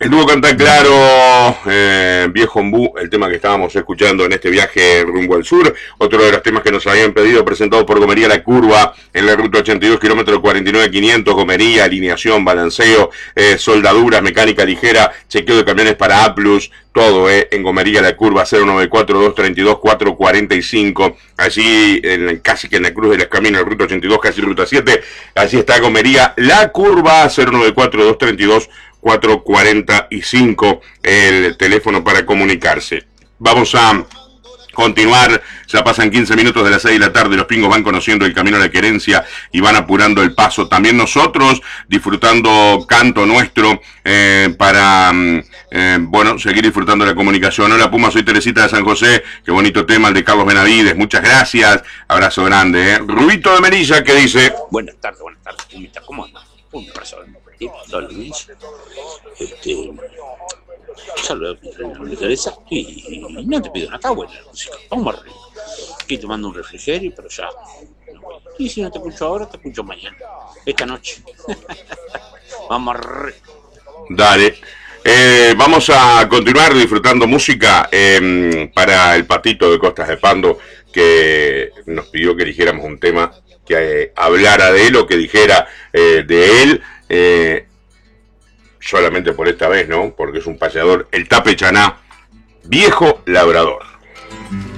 El dúo canta claro, Viejo Ombú, el tema que estábamos escuchando en este viaje rumbo al sur. Otro de los temas que nos habían pedido, presentado por Gomería La Curva, en la ruta 82, kilómetro 49,500. Gomería, alineación, balanceo, soldaduras, mecánica ligera, chequeo de camiones para A+, todo en Gomería La Curva, 094-232-445. Allí, casi que en la Cruz de las Caminos, ruta 82, casi ruta 7. Allí está Gomería La Curva, 094-232-445, el teléfono para comunicarse. Vamos a continuar, ya pasan 15 minutos de las 6 de la tarde, los pingos van conociendo el camino a la querencia y van apurando el paso. También nosotros disfrutando canto nuestro para, bueno, seguir disfrutando la comunicación. Hola Puma, soy Teresita de San José, qué bonito tema el de Carlos Benavides, muchas gracias, abrazo grande. Rubito de Merilla, que dice... Buenas tardes, Pumita, ¿cómo andas? Un abrazo grande. Hola Luis, saludos de Teresa y no te pido nada, está buena la música, vamos arriba. Aquí tomando un refrigerio, pero ya no voy. Y si no te escucho ahora, te escucho mañana, esta noche. Vamos arriba. Dale. Vamos a continuar disfrutando música para el Patito de Costas de Pando, que nos pidió que eligiéramos un tema que hablara de él o que dijera de él. Solamente por esta vez, ¿no? Porque es un payador, el Tape Chaná, Viejo Labrador.